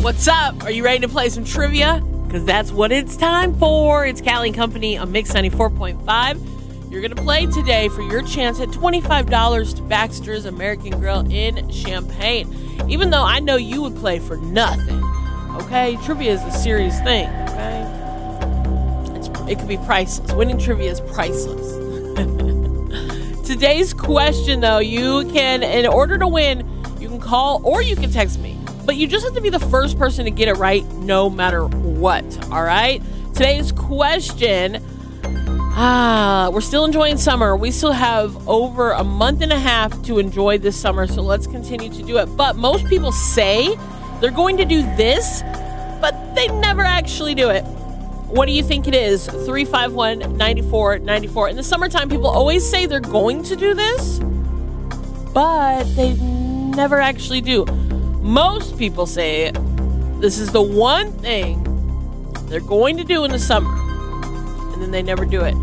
What's up? Are you ready to play some trivia? Because that's what it's time for. It's Callie and Company on Mix 94.5. You're going to play today for your chance at $25 to Baxter's American Grill in Champaign. Even though I know you would play for nothing, okay? Trivia is a serious thing, okay? It could be priceless. Winning trivia is priceless. Today's question, though, you can, in order to win, you can call or you can text me. But you just have to be the first person to get it right no matter what, all right? Today's question, we're still enjoying summer. We still have over a month and a half to enjoy this summer, so let's continue to do it. But most people say they're going to do this, but they never actually do it. What do you think it is? 351-9494. In the summertime, people always say they're going to do this, but they never actually do. Most people say this is the one thing they're going to do in the summer, and then they never do it.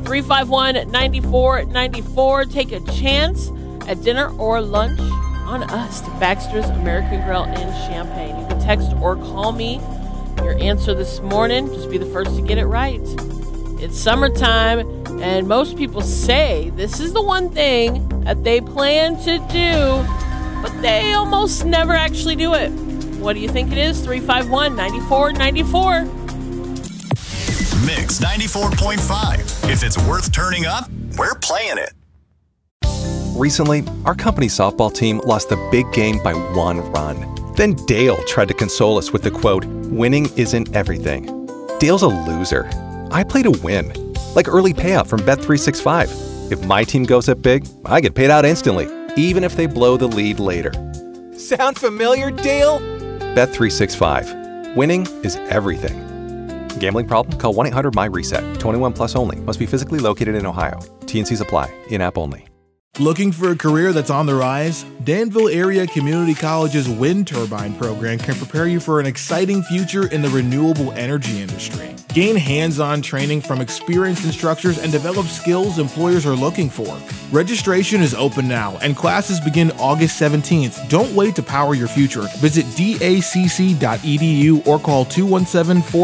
351-9494. Take a chance at dinner or lunch on us to Baxter's American Grill in Champaign. You can text or call me your answer this morning. Just be the first to get it right. It's summertime, and most people say this is the one thing that they plan to do, but they almost never actually do it. What do you think it is? 351-9494. Mix 94.5. If it's worth turning up, we're playing it. Recently, our company softball team lost the big game by 1 run. Then Dale tried to console us with the quote, "Winning isn't everything." Dale's a loser. I play to win, like early payout from Bet365. If my team goes up big, I get paid out instantly, even if they blow the lead later. Sound familiar, Dale? Bet365. Winning is everything. Gambling problem? Call 1-800-MY-RESET. 21 plus only. Must be physically located in Ohio. T&Cs apply. In-app only. Looking for a career that's on the rise? Danville Area Community College's wind turbine program can prepare you for an exciting future in the renewable energy industry. Gain hands-on training from experienced instructors and develop skills employers are looking for. Registration is open now, and classes begin August 17th. Don't wait to power your future. Visit dacc.edu or call 217-4